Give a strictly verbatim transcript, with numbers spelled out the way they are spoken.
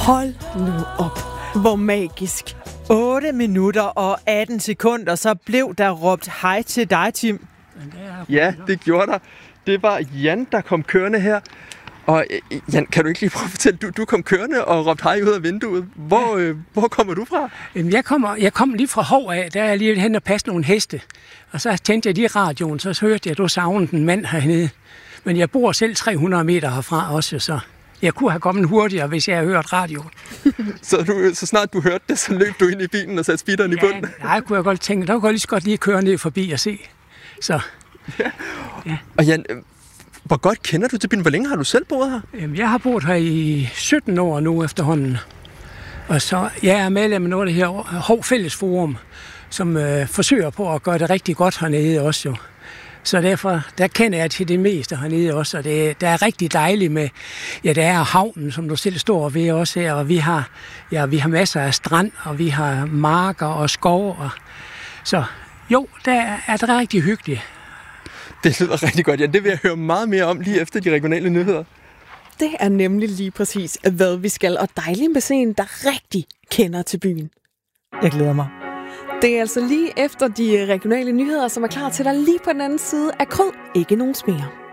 Hold nu op. Hvor magisk. otte minutter og atten sekunder, så blev der råbt hej til dig, Tim. Ja, det gjorde der. Det var Jan, der kom kørende her. Og Jan, kan du ikke lige prøve at fortælle, du, du kom kørende og råbte hej ud af vinduet. Hvor, ja. øh, hvor kommer du fra? Jeg kommer, jeg kom lige fra Hov af, der er jeg lige hen og passe nogle heste. Og så tændte jeg lige radioen, så hørte jeg, at du savnede en mand hernede. Men jeg bor selv tre hundrede meter herfra også, så jeg kunne have kommet hurtigere, hvis jeg havde hørt radioen. så, du, så snart du hørte det, så løb du ind i bilen og satte speederen ja, i bunden? Nej, kunne jeg godt tænke, der kunne jeg lige så godt lige køre ned forbi og se. Så, ja. Ja. Og Jan, hvor godt kender du til bilen? Hvor længe har du selv boet her? Jamen, jeg har boet her i sytten år nu efterhånden. Og så jeg er medlem af noget af det her Hov Fællesforum, som øh, forsøger på at gøre det rigtig godt hernede også jo. Så derfor, der kender jeg til det meste hernede også, og det, det er rigtig dejligt med, ja, der er havnen, som du selv står ved også her, og vi har, ja, vi har masser af strand, og vi har marker og skov, og så jo, der er det rigtig hyggeligt. Det lyder rigtig godt, ja. Det vil jeg høre meget mere om lige efter de regionale nyheder. Det er nemlig lige præcis, hvad vi skal, og dejligt med en, der rigtig kender til byen. Jeg glæder mig. Det er altså lige efter de regionale nyheder, som er klar til dig lige på den anden side af Krød. Ikke nogen smere.